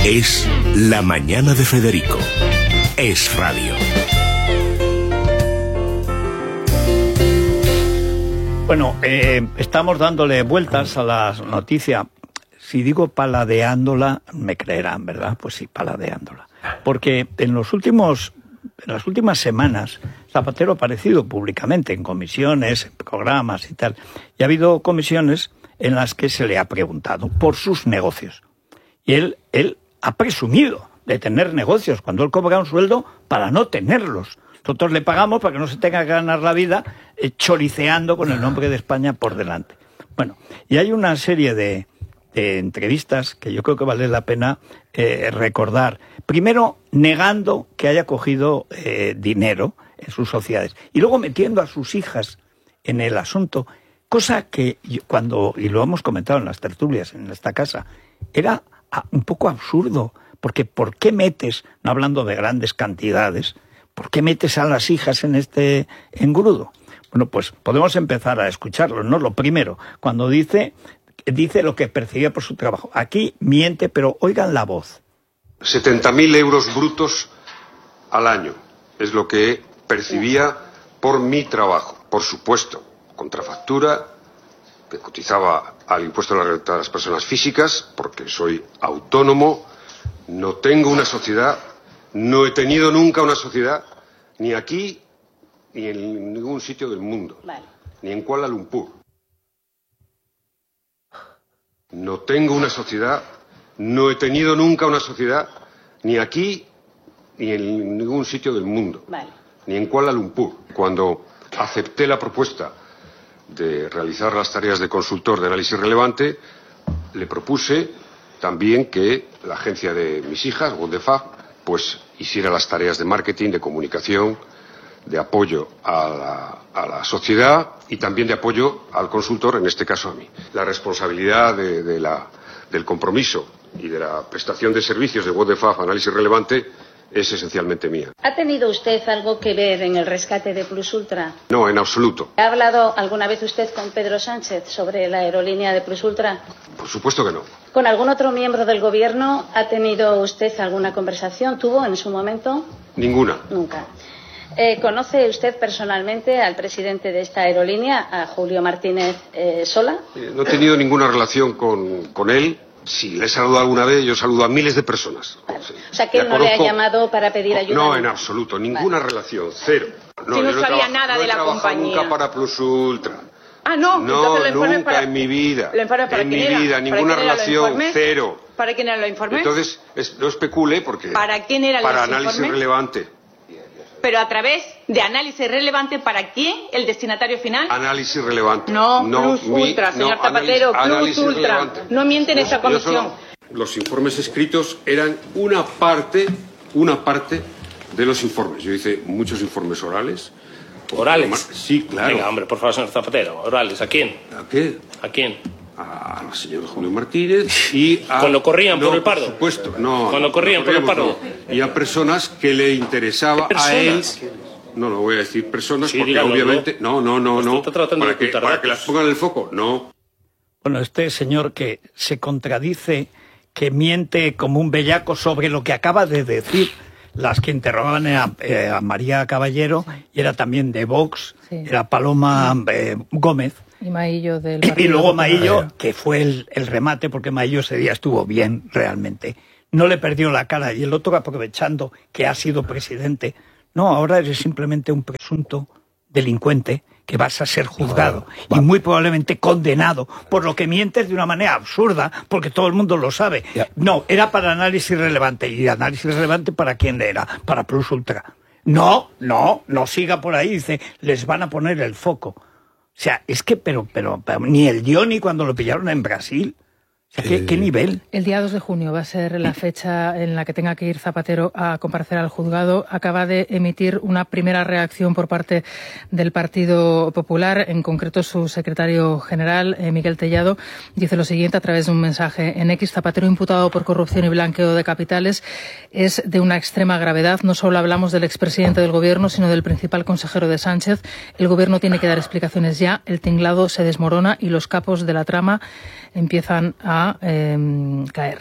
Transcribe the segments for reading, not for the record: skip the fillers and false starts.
Es La Mañana de Federico. Es radio. Bueno, estamos dándole vueltas a la noticia. Si digo paladeándola, me creerán, ¿verdad? Pues sí, paladeándola. Porque en las últimas semanas, Zapatero ha aparecido públicamente en comisiones, en programas y tal. Y ha habido comisiones en las que se le ha preguntado por sus negocios. Y él ha presumido de tener negocios cuando él cobra un sueldo para no tenerlos. Nosotros le pagamos para que no se tenga que ganar la vida choriceando con el nombre de España por delante. Bueno, y hay una serie de entrevistas que yo creo que vale la pena recordar. Primero, negando que haya cogido dinero en sus sociedades. Y luego metiendo a sus hijas en el asunto, cosa que y lo hemos comentado en las tertulias en esta casa, era un poco absurdo. Porque ¿por qué metes, no hablando de grandes cantidades, por qué metes a las hijas en este engrudo? Bueno, pues podemos empezar a escucharlo, ¿no? Lo primero, cuando dice lo que percibía por su trabajo. Aquí miente, pero oigan la voz. 70.000 euros brutos al año es lo que percibía por mi trabajo. Por supuesto, contrafactura, que cotizaba al impuesto de la renta de las personas físicas, porque soy autónomo, no tengo una sociedad, no he tenido nunca una sociedad, ni aquí ni en ningún sitio del mundo, ni en Kuala Lumpur. No tengo una sociedad, no he tenido nunca una sociedad, ni aquí ni en ningún sitio del mundo, ni en Kuala Lumpur. Cuando acepté la propuesta de realizar las tareas de consultor de análisis relevante, le propuse también que la agencia de mis hijas, WDFA, pues hiciera las tareas de marketing, de comunicación, de apoyo a la sociedad y también de apoyo al consultor, en este caso a mí. La responsabilidad del compromiso y de la prestación de servicios de WDFA, análisis relevante, es esencialmente mía. ¿Ha tenido usted algo que ver en el rescate de Plus Ultra? No, en absoluto. ¿Ha hablado alguna vez usted con Pedro Sánchez sobre la aerolínea de Plus Ultra? Por supuesto que no. ¿Con algún otro miembro del gobierno ha tenido usted alguna conversación? ¿Tuvo en su momento? Ninguna. Nunca. ¿Conoce usted personalmente al presidente de esta aerolínea, a Julio Martínez Sola? No he tenido ninguna relación con él. Si le he saludado alguna vez, yo saludo a miles de personas. Vale. O sea, que él no le ha llamado para pedir ayuda. No, en absoluto. Ninguna relación. Cero. No, si no sabía nada de la compañía. Nunca para Plus Ultra. Ah, no. No, nunca en mi vida. ¿Para en mi vida, ninguna relación. Cero. ¿Para quién era el informe? Entonces, no especule porque... ¿Para quién era el informe? Para análisis relevante. Pero a través de análisis relevante, ¿para quién? ¿El destinatario final? Análisis relevante. No, Plus Ultra, señor Zapatero, Plus Ultra. Relevante. No miente en esta comisión. Los informes escritos eran una parte de los informes. Yo hice muchos informes orales. ¿Orales? Sí, claro. Venga, hombre, por favor, señor Zapatero. ¿Orales? ¿A quién? ¿A qué? ¿A quién? Al señor Julio Martínez y a... ¿Cuando corrían por el Pardo? Por supuesto, no. ¿Cuando corrían por el Pardo? No. Y a personas que le interesaba a él... No lo voy a decir personas sí, porque dígalo, obviamente... No. Para que las pongan en el foco, no. Bueno, este señor que se contradice, que miente como un bellaco sobre lo que acaba de decir, las que interrogaban a María Caballero, y era también de Vox, sí. Era Paloma Gómez. Y Maillo del Y luego Maillo, que fue el remate, porque Maillo ese día estuvo bien, realmente. No le perdió la cara. Y el otro, aprovechando que ha sido presidente, no, ahora eres simplemente un presunto delincuente que vas a ser juzgado y muy probablemente condenado por lo que mientes de una manera absurda, porque todo el mundo lo sabe. No, era para análisis relevante. ¿Y análisis relevante para quién era? Para Plus Ultra. No siga por ahí, dice, les van a poner el foco. O sea, es que, pero ni el Johnny cuando lo pillaron en Brasil. O sea, ¿qué nivel? El día 2 de junio va a ser la fecha en la que tenga que ir Zapatero a comparecer al juzgado. Acaba de emitir una primera reacción por parte del Partido Popular, en concreto su secretario general, Miguel Tellado, dice lo siguiente a través de un mensaje en X: Zapatero imputado por corrupción y blanqueo de capitales es de una extrema gravedad. No solo hablamos del expresidente del Gobierno, sino del principal consejero de Sánchez. El Gobierno tiene que dar explicaciones ya. El tinglado se desmorona y los capos de la trama empiezan a caer.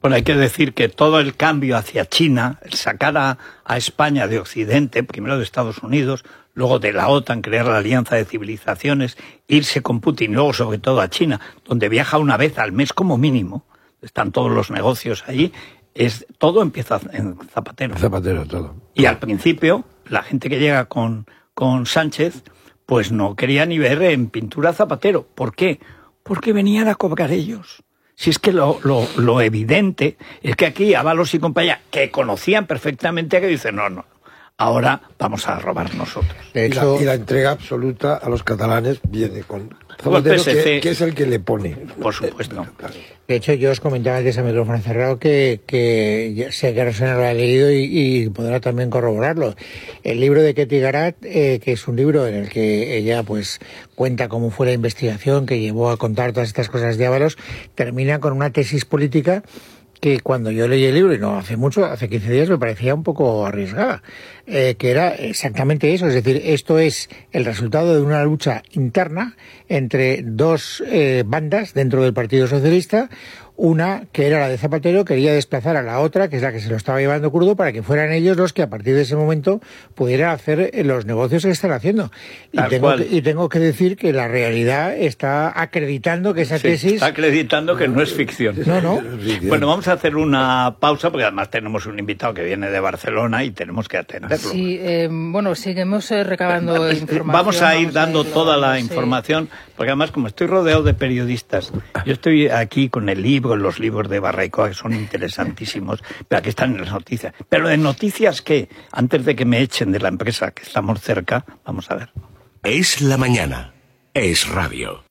Bueno, hay que decir que todo el cambio hacia China, el sacar a España de Occidente, primero de Estados Unidos, luego de la OTAN, crear la Alianza de Civilizaciones, irse con Putin, luego sobre todo a China, donde viaja una vez al mes como mínimo, están todos los negocios allí, todo empieza en Zapatero. Zapatero, todo. Y al principio, la gente que llega con Sánchez, pues no quería ni ver en pintura Zapatero. ¿Por qué? Porque venían a cobrar ellos. Si es que lo evidente es que aquí Ábalos y compañía, que conocían perfectamente, que dicen, no, ahora vamos a robar nosotros. De hecho, y la entrega absoluta a los catalanes viene con Zapatero, que es el que le pone. Por supuesto. De hecho, yo os comentaba antes a micrófono cerrado que sé que Rosana lo ha leído y podrá también corroborarlo. El libro de Ketty Garat, que es un libro en el que ella pues cuenta cómo fue la investigación que llevó a contar todas estas cosas de Ábalos, termina con una tesis política que cuando yo leí el libro, y no hace mucho, hace 15 días, me parecía un poco arriesgada, que era exactamente eso, es decir, esto es el resultado de una lucha interna entre dos bandas dentro del Partido Socialista. Una, que era la de Zapatero, quería desplazar a la otra, que es la que se lo estaba llevando crudo, para que fueran ellos los que a partir de ese momento pudieran hacer los negocios que están haciendo. Y tengo que decir que la realidad está acreditando que esa tesis... Está acreditando que no es ficción. No. Bueno, vamos a hacer una pausa, porque además tenemos un invitado que viene de Barcelona y tenemos que atenderlo. Sí, seguimos recabando información. Vamos a ir dando toda la información, porque además como estoy rodeado de periodistas, yo estoy aquí con el libro, los libros de Barraicoa, que son interesantísimos, pero aquí están en las noticias. Pero de noticias que, antes de que me echen de la empresa, que estamos cerca, vamos a ver. Es la mañana. Es radio.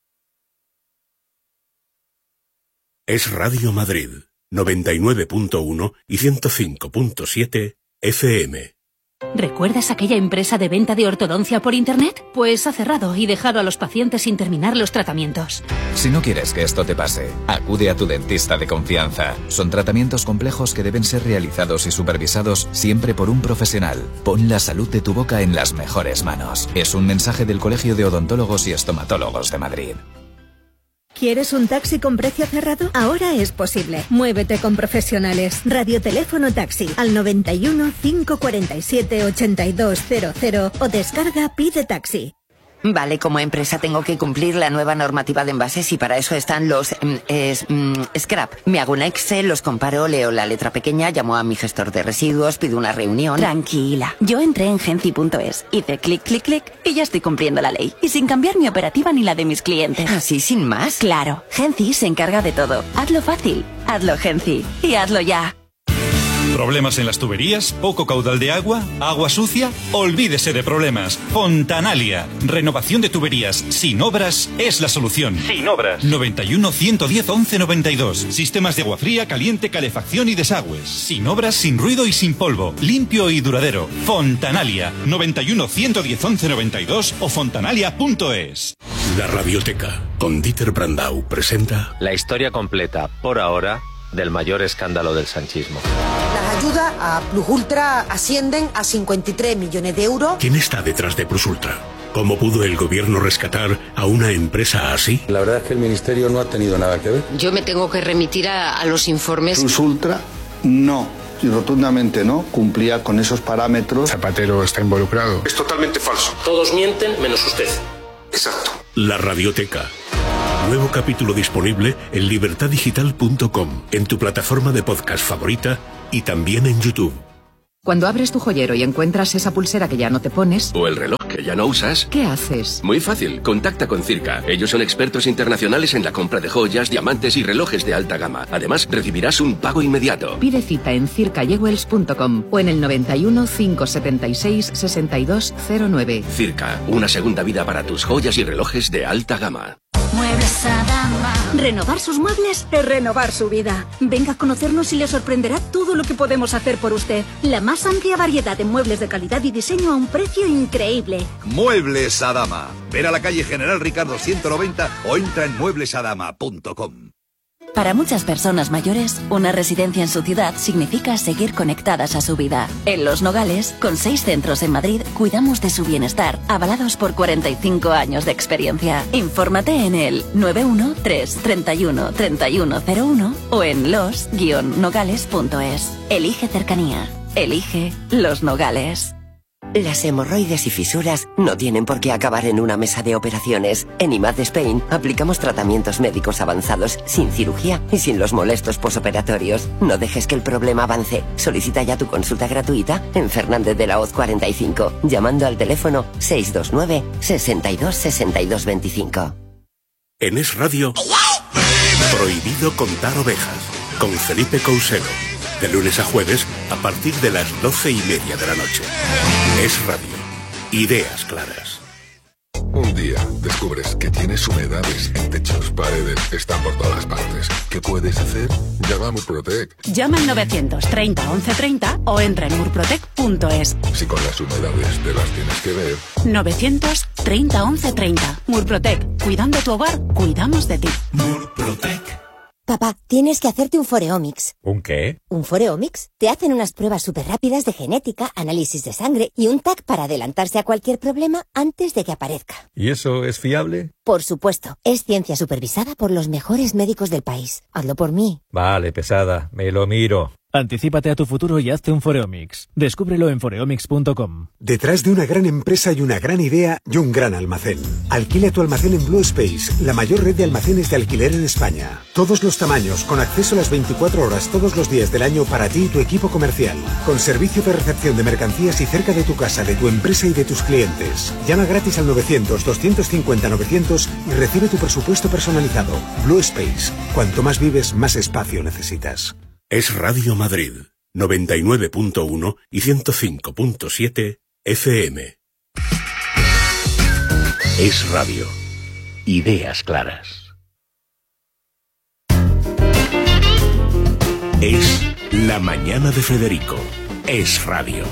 Es Radio Madrid, 99.1 y 105.7 FM. ¿Recuerdas aquella empresa de venta de ortodoncia por Internet? Pues ha cerrado y dejado a los pacientes sin terminar los tratamientos. Si no quieres que esto te pase, acude a tu dentista de confianza. Son tratamientos complejos que deben ser realizados y supervisados siempre por un profesional. Pon la salud de tu boca en las mejores manos. Es un mensaje del Colegio de Odontólogos y Estomatólogos de Madrid. ¿Quieres un taxi con precio cerrado? Ahora es posible. Muévete con profesionales. Radioteléfono taxi al 91 547 8200 o descarga Pide Taxi. Vale, como empresa tengo que cumplir la nueva normativa de envases y para eso están los scrap. Me hago un Excel, los comparo, leo la letra pequeña, llamo a mi gestor de residuos, pido una reunión. Tranquila, yo entré en Genci.es, hice clic, clic, clic y ya estoy cumpliendo la ley. Y sin cambiar mi operativa ni la de mis clientes. ¿Así sin más? Claro, Genci se encarga de todo. Hazlo fácil, hazlo Genci y hazlo ya. ¿Problemas en las tuberías? ¿Poco caudal de agua? ¿Agua sucia? Olvídese de problemas. Fontanalia. Renovación de tuberías sin obras es la solución. Sin obras. 91 110 11 92. Sistemas de agua fría, caliente, calefacción y desagües. Sin obras, sin ruido y sin polvo. Limpio y duradero. Fontanalia. 91 110 11 92 o fontanalia.es. La Radioteca, con Dieter Brandau, presenta... La historia completa, por ahora, del mayor escándalo del sanchismo. Las ayudas a Plus Ultra ascienden a 53 millones de euros. ¿Quién está detrás de Plus Ultra? ¿Cómo pudo el gobierno rescatar a una empresa así? La verdad es que el ministerio no ha tenido nada que ver. Yo me tengo que remitir a los informes. Plus Ultra no, y rotundamente no, cumplía con esos parámetros. Zapatero está involucrado. Es totalmente falso. Todos mienten menos usted. Exacto. La Radioteca. Nuevo capítulo disponible en libertadigital.com, en tu plataforma de podcast favorita y también en YouTube. Cuando abres tu joyero y encuentras esa pulsera que ya no te pones... O el reloj que ya no usas... ¿Qué haces? Muy fácil, contacta con Circa. Ellos son expertos internacionales en la compra de joyas, diamantes y relojes de alta gama. Además, recibirás un pago inmediato. Pide cita en circajewells.com o en el 91 576 6209. Circa, una segunda vida para tus joyas y relojes de alta gama. Muebles Adama. Renovar sus muebles es renovar su vida. Venga a conocernos y le sorprenderá todo lo que podemos hacer por usted. La más amplia variedad de muebles de calidad y diseño a un precio increíble. Muebles Adama. Ven a la calle General Ricardo 190 o entra en mueblesadama.com. Para muchas personas mayores, una residencia en su ciudad significa seguir conectadas a su vida. En Los Nogales, con 6 centros en Madrid, cuidamos de su bienestar, avalados por 45 años de experiencia. Infórmate en el 913 31 3101 o en los-nogales.es. Elige cercanía. Elige Los Nogales. Las hemorroides y fisuras no tienen por qué acabar en una mesa de operaciones. En IMAD Spain aplicamos tratamientos médicos avanzados, sin cirugía y sin los molestos posoperatorios. No dejes que el problema avance. Solicita ya tu consulta gratuita en Fernández de la Hoz 45, llamando al teléfono 629 62 62 25. En Es Radio, prohibido contar ovejas, con Felipe Couselo. De lunes a jueves, a partir de las 12:30 de la noche. Es Radio. Ideas claras. Un día descubres que tienes humedades en techos, paredes, están por todas partes. ¿Qué puedes hacer? Llama a Murprotec. Llama al 930 1130 o entra en murprotec.es. Si con las humedades te las tienes que ver. 930 1130. Murprotec. Cuidando tu hogar, cuidamos de ti. Murprotec. Papá, tienes que hacerte un Foreomics. ¿Un qué? ¿Un Foreomics? Te hacen unas pruebas súper rápidas de genética, análisis de sangre y un TAC para adelantarse a cualquier problema antes de que aparezca. ¿Y eso es fiable? Por supuesto. Es ciencia supervisada por los mejores médicos del país. Hazlo por mí. Vale, pesada. Me lo miro. Anticípate a tu futuro y hazte un Foreomics. Descúbrelo en foreomics.com. Detrás de una gran empresa y una gran idea y un gran almacén. Alquila tu almacén en Blue Space, la mayor red de almacenes de alquiler en España. Todos los tamaños, con acceso a las 24 horas todos los días del año para ti y tu equipo comercial. Con servicio de recepción de mercancías y cerca de tu casa, de tu empresa y de tus clientes. Llama gratis al 900-250-900 y recibe tu presupuesto personalizado. Blue Space. Cuanto más vives, más espacio necesitas. Es Radio Madrid, 99.1 y 105.7 FM. Es Radio. Ideas claras. Es La Mañana de Federico. Es Radio.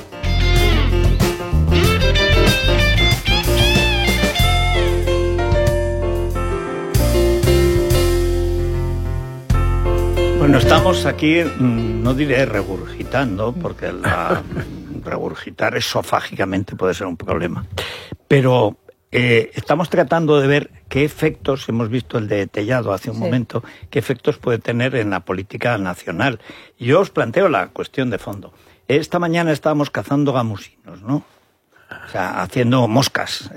Bueno, estamos aquí, no diré regurgitando, porque regurgitar esofágicamente puede ser un problema, pero estamos tratando de ver qué efectos, hemos visto el de Tellado hace un momento, qué efectos puede tener en la política nacional. Y yo os planteo la cuestión de fondo. Esta mañana estábamos cazando gamusinos, ¿no? O sea, haciendo moscas,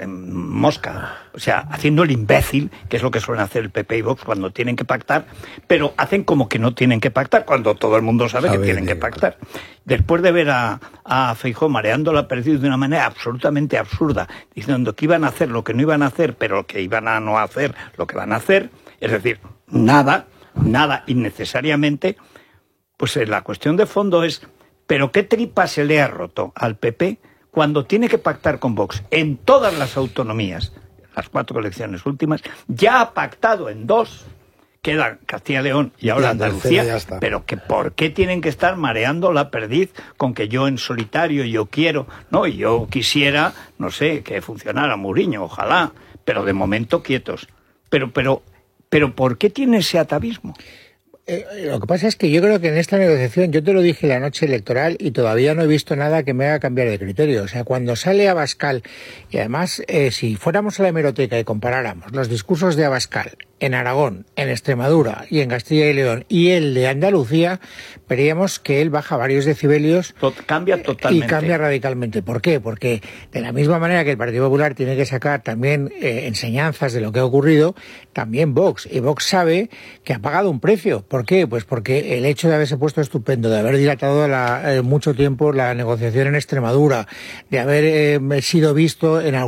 o sea, haciendo el imbécil, que es lo que suelen hacer el PP y Vox cuando tienen que pactar, pero hacen como que no tienen que pactar, cuando todo el mundo sabe que tienen que pactar. Después de ver a Feijóo mareando la perdiz de una manera absolutamente absurda, diciendo que iban a hacer lo que no iban a hacer, pero que iban a no hacer lo que van a hacer, es decir, nada innecesariamente, pues la cuestión de fondo es, ¿pero qué tripa se le ha roto al PP cuando tiene que pactar con Vox en todas las autonomías, las 4 elecciones últimas? Ya ha pactado en 2, quedan Castilla y León y ahora Andalucía, pero que ¿por qué tienen que estar mareando la perdiz con que yo en solitario, yo quiero, no, y yo quisiera, no sé, que funcionara Mourinho, ojalá, pero de momento quietos. Pero ¿por qué tiene ese atavismo? Lo que pasa es que yo creo que en esta negociación, yo te lo dije la noche electoral y todavía no he visto nada que me haga cambiar de criterio. O sea, cuando sale Abascal, y además, si fuéramos a la hemeroteca y comparáramos los discursos de Abascal en Aragón, en Extremadura y en Castilla y León y el de Andalucía, veríamos que él baja varios decibelios. Cambia totalmente. Y cambia radicalmente. ¿Por qué? Porque de la misma manera que el Partido Popular tiene que sacar también enseñanzas de lo que ha ocurrido, también Vox. Y Vox sabe que ha pagado un precio. ¿Por qué? Pues porque el hecho de haberse puesto estupendo, de haber dilatado mucho tiempo la negociación en Extremadura, de haber sido visto en